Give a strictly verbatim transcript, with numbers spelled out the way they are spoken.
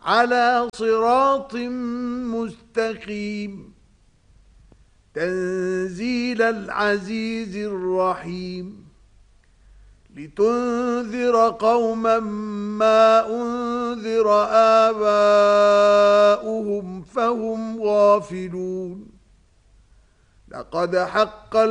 على صراط مستقيم تنزيل العزيز الرحيم لتنذر قوما ما أنذر آباؤهم فهم غافلون لقد حق